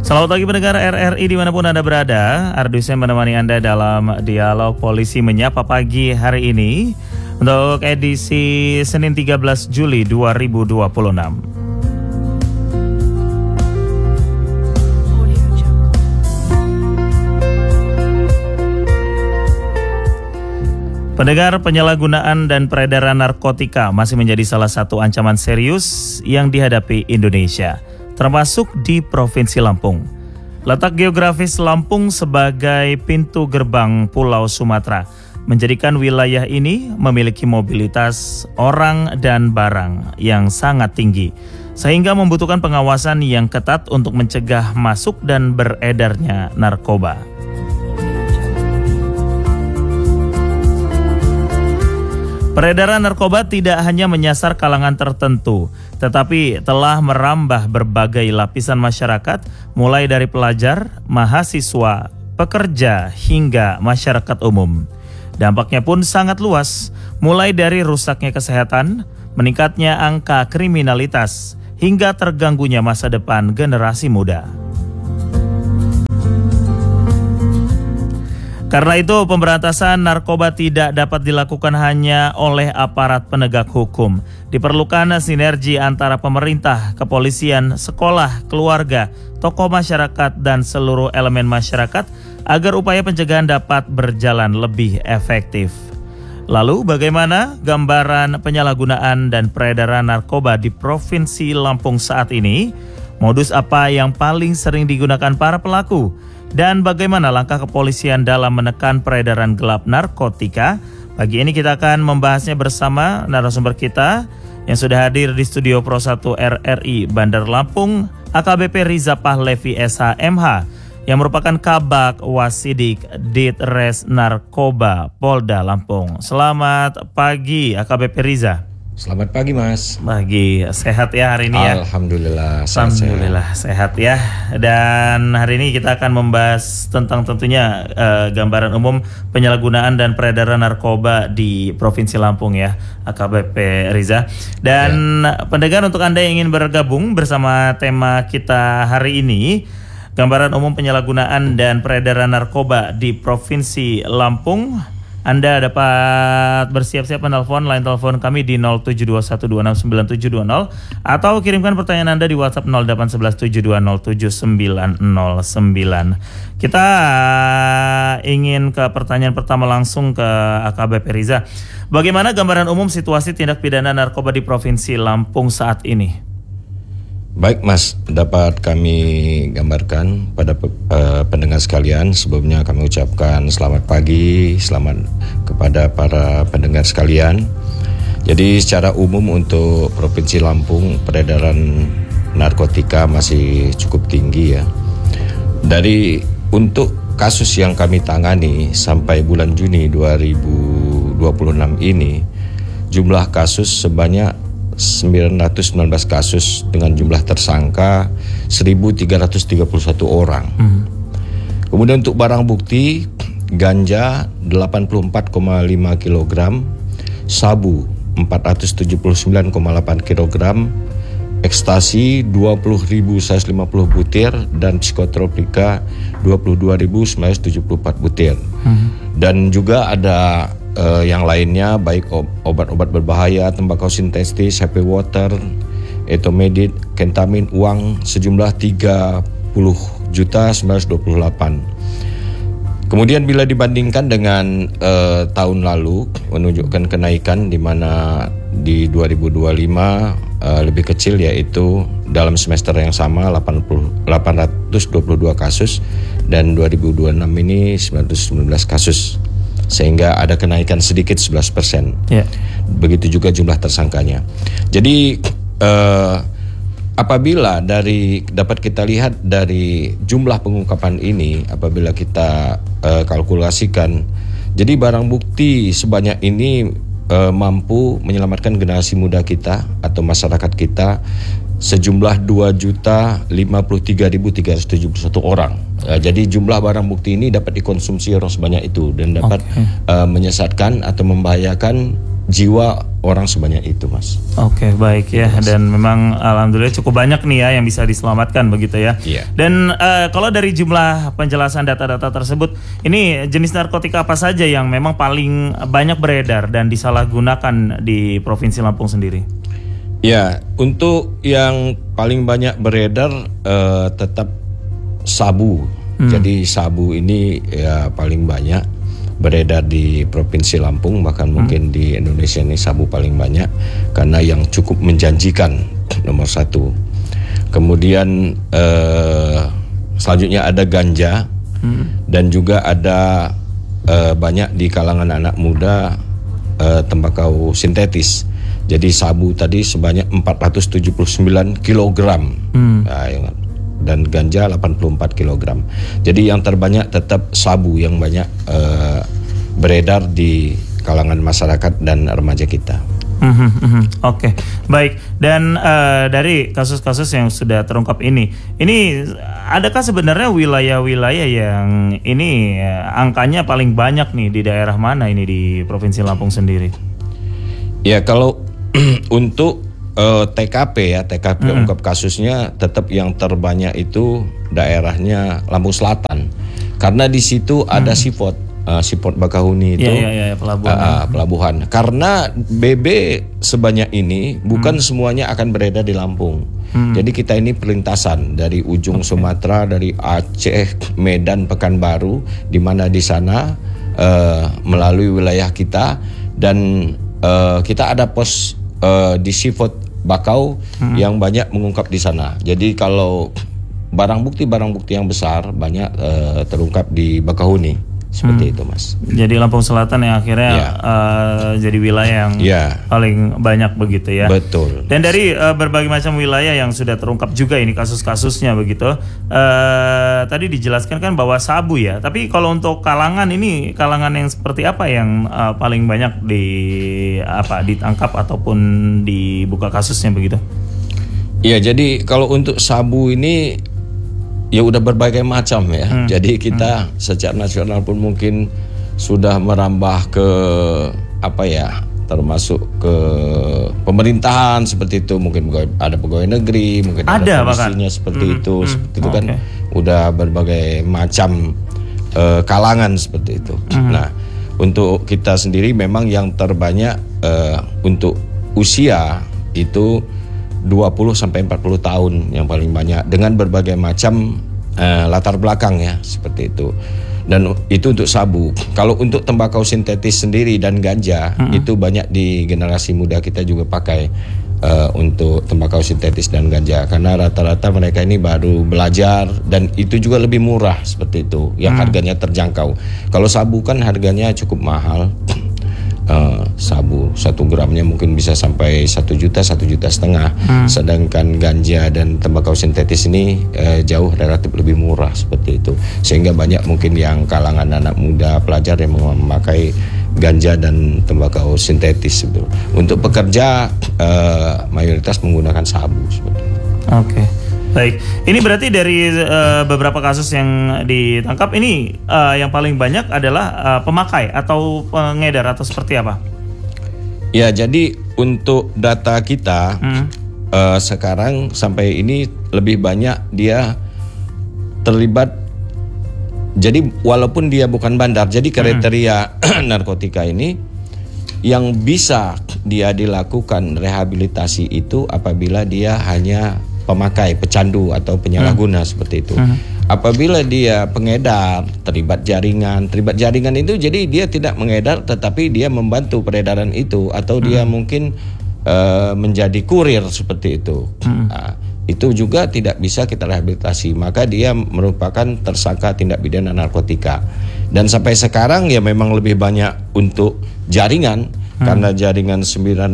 Selamat pagi pendengar RRI dimanapun Anda berada. Ardusen menemani Anda dalam dialog polisi menyapa pagi hari ini untuk edisi Senin 13 Juli 2026. Pendengar, penyalahgunaan dan peredaran narkotika masih menjadi salah satu ancaman serius yang dihadapi Indonesia, termasuk di Provinsi Lampung. Letak geografis Lampung sebagai pintu gerbang Pulau Sumatera menjadikan wilayah ini memiliki mobilitas orang dan barang yang sangat tinggi, sehingga membutuhkan pengawasan yang ketat untuk mencegah masuk dan beredarnya narkoba. Peredaran narkoba tidak hanya menyasar kalangan tertentu, tetapi telah merambah berbagai lapisan masyarakat, mulai dari pelajar, mahasiswa, pekerja, hingga masyarakat umum. Dampaknya pun sangat luas, mulai dari rusaknya kesehatan, meningkatnya angka kriminalitas, hingga terganggunya masa depan generasi muda. Karena itu, pemberantasan narkoba tidak dapat dilakukan hanya oleh aparat penegak hukum. Diperlukan sinergi antara pemerintah, kepolisian, sekolah, keluarga, tokoh masyarakat, dan seluruh elemen masyarakat agar upaya pencegahan dapat berjalan lebih efektif. Lalu, bagaimana gambaran penyalahgunaan dan peredaran narkoba di Provinsi Lampung saat ini? Modus apa yang paling sering digunakan para pelaku? Dan bagaimana langkah kepolisian dalam menekan peredaran gelap narkotika? Pagi ini kita akan membahasnya bersama narasumber kita yang sudah hadir di studio Pro 1 RRI Bandar Lampung, AKBP Riza Pahlevi SH.MH, yang merupakan Kabak Wasidik Ditres Narkoba Polda Lampung. Selamat pagi AKBP Riza. Selamat pagi Mas. Pagi, sehat ya hari ini ya? Alhamdulillah sehat ya. Dan hari ini kita akan membahas tentang tentunya gambaran umum penyalahgunaan dan peredaran narkoba di Provinsi Lampung ya, AKBP Riza. Dan pendengar, untuk Anda yang ingin bergabung bersama tema kita hari ini, gambaran umum penyalahgunaan dan peredaran narkoba di Provinsi Lampung, Anda dapat bersiap-siap menelpon line telepon kami di 0721269720 atau kirimkan pertanyaan Anda di WhatsApp 0811707909. Kita ingin ke pertanyaan pertama langsung ke AKBP Riza. Bagaimana gambaran umum situasi tindak pidana narkoba di Provinsi Lampung saat ini? Baik Mas, dapat kami gambarkan pada pendengar sekalian. Sebelumnya kami ucapkan selamat pagi, selamat kepada para pendengar sekalian. Jadi secara umum untuk Provinsi Lampung, peredaran narkotika masih cukup tinggi ya. Untuk kasus yang kami tangani sampai bulan Juni 2026 ini, jumlah kasus sebanyak 919 kasus dengan jumlah tersangka 1.331 orang. Kemudian untuk barang bukti, ganja 84,5 kg, sabu 479,8 kg, ekstasi 20.150 butir, dan psikotropika 22.974 butir. Dan juga ada yang lainnya, baik obat-obat berbahaya, tembakau sintetis, happy water, etomedit, kentamin, uang sejumlah 30.928. Kemudian bila dibandingkan dengan tahun lalu, menunjukkan kenaikan di mana di 2025 lebih kecil, yaitu dalam semester yang sama 822 kasus dan 2026 ini 919 kasus. Sehingga ada kenaikan sedikit 11%. Begitu juga jumlah tersangkanya. Jadi apabila dapat kita lihat dari jumlah pengungkapan ini, apabila kita kalkulasikan, jadi barang bukti sebanyak ini mampu menyelamatkan generasi muda kita atau masyarakat kita sejumlah 2.053.371 orang. Jadi jumlah barang bukti ini dapat dikonsumsi orang sebanyak itu dan dapat menyesatkan atau membahayakan jiwa orang sebanyak itu, Mas. Oke, baik ya. Mas. Dan memang alhamdulillah cukup banyak nih ya yang bisa diselamatkan begitu ya. Iya. Dan kalau dari jumlah penjelasan data-data tersebut, ini jenis narkotika apa saja yang memang paling banyak beredar dan disalahgunakan di Provinsi Lampung sendiri? Ya, untuk yang paling banyak beredar tetap sabu. Jadi sabu ini ya paling banyak beredar di Provinsi Lampung, bahkan mungkin di Indonesia ini sabu paling banyak karena yang cukup menjanjikan nomor satu. Kemudian selanjutnya ada ganja dan juga ada banyak di kalangan anak muda tembakau sintetis. Jadi sabu tadi sebanyak 479 kilogram. Dan ganja 84 kg. Jadi yang terbanyak tetap sabu yang banyak beredar di kalangan masyarakat dan remaja kita. Oke, baik. Dan dari kasus-kasus yang sudah terungkap ini adakah sebenarnya wilayah-wilayah yang ini angkanya paling banyak nih di daerah mana ini di Provinsi Lampung sendiri? Ya, kalau untuk TKP ungkap kasusnya tetap yang terbanyak itu daerahnya Lampung Selatan, karena di situ ada Seaport Bakahuni itu pelabuhan. Karena BB sebanyak ini bukan semuanya akan beredar di Lampung. Jadi kita ini perlintasan dari ujung Sumatera, dari Aceh, Medan, Pekanbaru, di mana di sana melalui wilayah kita dan kita ada pos di Seaport Bakau yang banyak mengungkap di sana. Jadi kalau barang bukti yang besar banyak terungkap di Bakahuni. Seperti itu, Mas. Jadi Lampung Selatan yang akhirnya jadi wilayah yang paling banyak begitu ya. Betul. Dan dari berbagai macam wilayah yang sudah terungkap juga ini kasus-kasusnya begitu. Tadi dijelaskan kan bahwa sabu ya. Tapi kalau untuk kalangan ini, kalangan yang seperti apa yang paling banyak ditangkap ataupun dibuka kasusnya begitu? Iya, jadi kalau untuk sabu ini ya udah berbagai macam ya. Jadi kita secara nasional pun mungkin sudah merambah ke termasuk ke pemerintahan seperti itu. Mungkin ada pegawai negeri, mungkin ada komisinya seperti itu. Seperti itu kan udah berbagai macam kalangan seperti itu. Nah, untuk kita sendiri memang yang terbanyak untuk usia itu 20 sampai 40 tahun yang paling banyak, dengan berbagai macam latar belakang ya, seperti itu. Dan itu untuk sabu. Kalau untuk tembakau sintetis sendiri dan ganja itu banyak di generasi muda kita juga pakai untuk tembakau sintetis dan ganja, karena rata-rata mereka ini baru belajar dan itu juga lebih murah seperti itu, yang harganya terjangkau. Kalau sabu kan harganya cukup mahal. Sabu 1 gramnya mungkin bisa sampai 1 juta, 1,5 juta. Sedangkan ganja dan tembakau sintetis ini jauh relatif lebih murah seperti itu. Sehingga banyak mungkin yang kalangan anak muda, pelajar yang memakai ganja dan tembakau sintetis. Untuk pekerja mayoritas menggunakan sabu seperti itu. Oke. Baik, ini berarti dari beberapa kasus yang ditangkap ini yang paling banyak adalah pemakai atau pengedar atau seperti apa? Ya, jadi untuk data kita sekarang sampai ini lebih banyak dia terlibat. Jadi walaupun dia bukan bandar, jadi kriteria narkotika ini yang bisa dia dilakukan rehabilitasi itu apabila dia hanya pemakai, pecandu atau penyalahguna seperti itu. Apabila dia pengedar, terlibat jaringan itu jadi dia tidak mengedar tetapi dia membantu peredaran itu, atau dia mungkin menjadi kurir seperti itu. Nah, itu juga tidak bisa kita rehabilitasi, maka dia merupakan tersangka tindak pidana narkotika. Dan sampai sekarang ya memang lebih banyak untuk jaringan, karena jaringan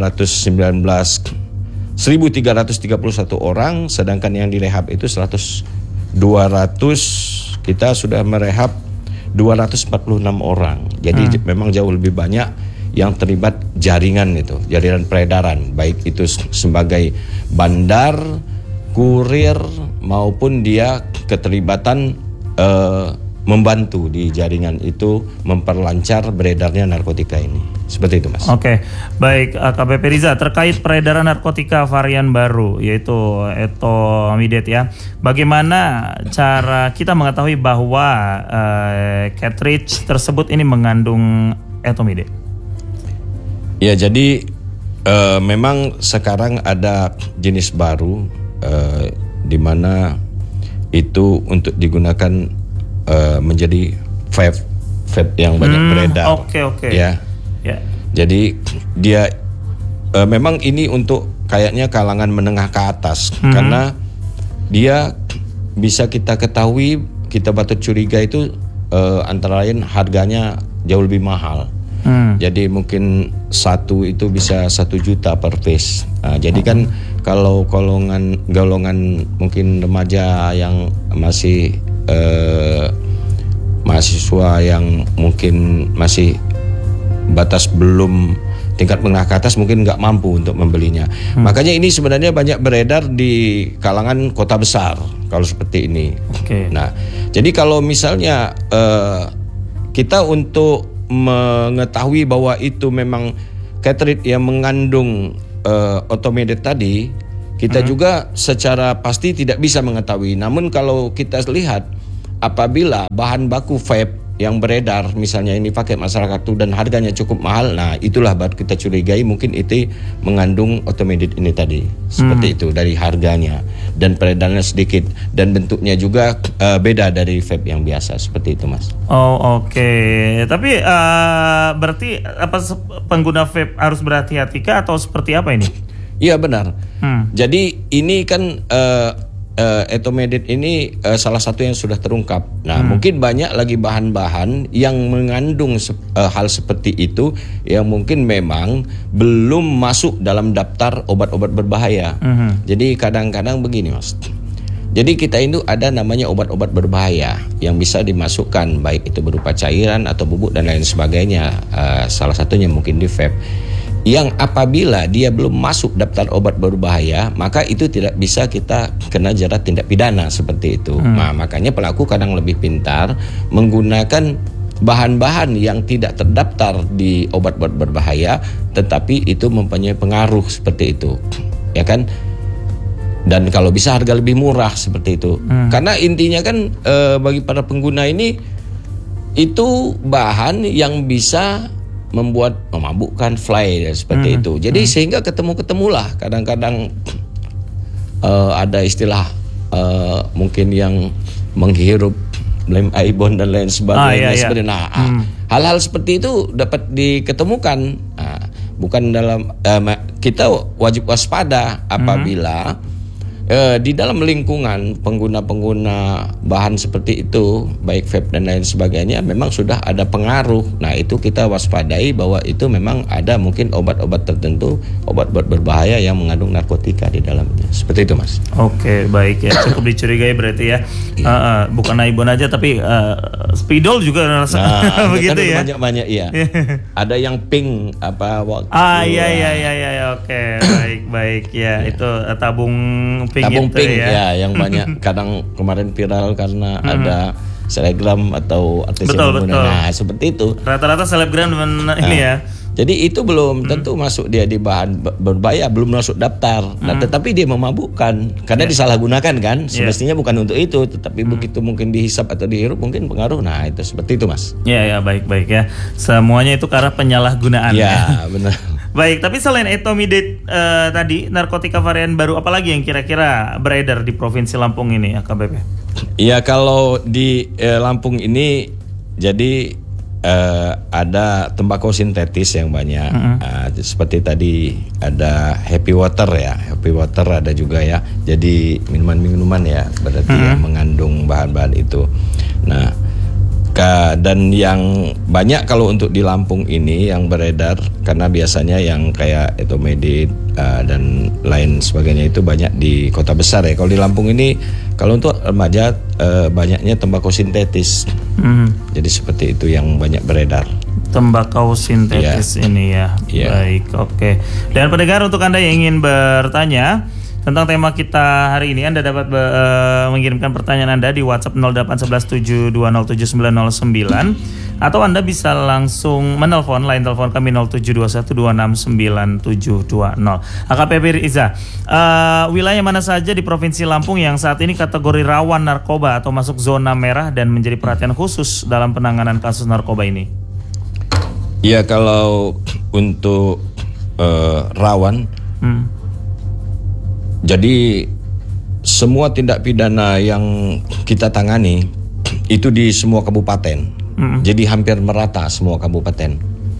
1.331 orang, sedangkan yang direhab itu 200, kita sudah merehab 246 orang. Jadi memang jauh lebih banyak yang terlibat jaringan itu, jaringan peredaran, baik itu sebagai bandar, kurir, maupun dia keterlibatan membantu di jaringan itu memperlancar beredarnya narkotika ini. Seperti itu, Mas. Oke, baik AKBP Riza, terkait peredaran narkotika varian baru yaitu etomidate ya. Bagaimana cara kita mengetahui bahwa cartridge tersebut ini mengandung etomidate? Ya, jadi memang sekarang ada jenis baru di mana itu untuk digunakan menjadi vape yang banyak beredar. Oke. Ya. Ya. Jadi dia memang ini untuk kayaknya kalangan menengah ke atas karena dia bisa kita ketahui, kita patut curiga itu antara lain harganya jauh lebih mahal. Jadi mungkin satu itu bisa 1 juta per piece. Jadi kan kalau golongan mungkin remaja yang masih mahasiswa yang mungkin masih batas belum tingkat menengah ke atas mungkin nggak mampu untuk membelinya. Makanya ini sebenarnya banyak beredar di kalangan kota besar kalau seperti ini. Nah, jadi kalau misalnya kita untuk mengetahui bahwa itu memang cartridge yang mengandung etomidate tadi, kita juga secara pasti tidak bisa mengetahui. Namun kalau kita lihat apabila bahan baku vape yang beredar misalnya ini pakai masyarakat itu dan harganya cukup mahal, nah itulah baru kita curigai mungkin itu mengandung etomidate ini tadi. Seperti itu dari harganya dan peredarannya sedikit dan bentuknya juga beda dari vape yang biasa, seperti itu, Mas. Oke. Tapi berarti apa pengguna vape harus berhati-hati kah atau seperti apa ini? Iya, benar. Jadi ini kan etomidate ini salah satu yang sudah terungkap. Nah, mungkin banyak lagi bahan-bahan yang mengandung hal seperti itu yang mungkin memang belum masuk dalam daftar obat-obat berbahaya. Jadi kadang-kadang begini, Mas. Jadi kita itu ada namanya obat-obat berbahaya yang bisa dimasukkan, baik itu berupa cairan atau bubuk dan lain sebagainya. Salah satunya mungkin di vape. Yang apabila dia belum masuk daftar obat berbahaya, maka itu tidak bisa kita kena jerat tindak pidana seperti itu. Nah, makanya pelaku kadang lebih pintar menggunakan bahan-bahan yang tidak terdaftar di obat-obat berbahaya, tetapi itu mempunyai pengaruh seperti itu, ya kan? Dan kalau bisa harga lebih murah seperti itu. Karena intinya kan bagi para pengguna ini itu bahan yang bisa membuat memabukkan, fly dan seperti itu. Jadi sehingga ketemulah kadang-kadang ada istilah mungkin yang menghirup lem aibon dan lain sebagainya. Nah, hal-hal seperti itu dapat diketemukan. Nah, bukan dalam kita wajib waspada apabila di dalam lingkungan pengguna-pengguna bahan seperti itu, baik vape dan lain sebagainya, memang sudah ada pengaruh. Nah, itu kita waspadai bahwa itu memang ada mungkin obat-obat tertentu, obat-obat berbahaya yang mengandung narkotika di dalamnya. Seperti itu, Mas. Oke, baik ya. Cukup dicurigai berarti ya. Bukan aibon aja, tapi spidol juga rasa begitu ya. Banyak-banyak, iya. Ada yang pink apa waktu. Iya. Oke, baik ya. Itu tabung pink ya, yang banyak kadang kemarin viral karena ada selebgram atau artis yang menggunakan. Nah, seperti itu. Rata-rata selebgram ini ya. Jadi itu belum tentu masuk dia di bahan berbahaya, belum masuk daftar. Nah, tetapi dia memabukkan karena disalahgunakan kan. Semestinya bukan untuk itu, tetapi begitu mungkin dihisap atau dihirup mungkin pengaruh. Nah, itu seperti itu, Mas. Ya, baik ya. Semuanya itu karena penyalahgunaan. Ya, benar. Baik, tapi selain etomidate tadi, narkotika varian baru apa lagi yang kira-kira beredar di Provinsi Lampung ini, AKBP? Iya, kalau di Lampung ini jadi ada tembakau sintetis yang banyak. Seperti tadi ada happy water ya, happy water ada juga ya. Jadi minuman-minuman ya, berarti yang mengandung bahan-bahan itu. Nah, dan yang banyak kalau untuk di Lampung ini yang beredar karena biasanya yang kayak etomidate dan lain sebagainya itu banyak di kota besar ya. Kalau di Lampung ini kalau untuk remaja banyaknya tembakau sintetis. Jadi seperti itu yang banyak beredar. Tembakau sintetis ini ya. Baik, oke. Dan pendengar, untuk Anda yang ingin bertanya, tentang tema kita hari ini. Anda dapat mengirimkan pertanyaan Anda di WhatsApp 0811720799 atau Anda bisa langsung menelpon line telepon kami 0721269720. AKP Riza, wilayah mana saja di Provinsi Lampung yang saat ini kategori rawan narkoba atau masuk zona merah dan menjadi perhatian khusus dalam penanganan kasus narkoba ini? Ya, kalau untuk rawan, jadi semua tindak pidana yang kita tangani itu di semua kabupaten. Jadi hampir merata semua kabupaten.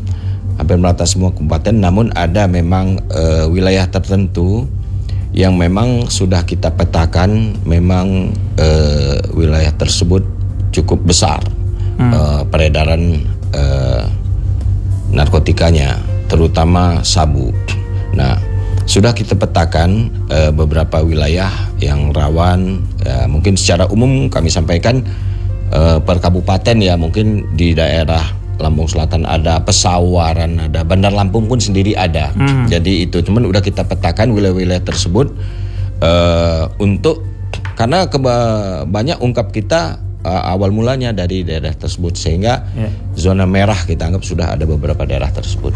Namun ada memang wilayah tertentu yang memang sudah kita petakan, memang wilayah tersebut cukup besar peredaran narkotikanya, terutama sabu. Nah, sudah kita petakan beberapa wilayah yang rawan. Mungkin secara umum kami sampaikan per kabupaten ya, mungkin di daerah Lampung Selatan ada, Pesawaran ada, Bandar Lampung pun sendiri ada. Jadi itu cuman udah kita petakan wilayah-wilayah tersebut untuk karena banyak ungkap kita awal mulanya dari daerah tersebut, sehingga zona merah kita anggap sudah ada beberapa daerah tersebut.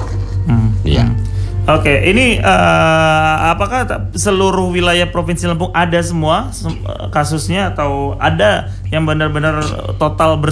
Oke, ini apakah seluruh wilayah Provinsi Lampung ada semua kasusnya atau ada yang benar-benar total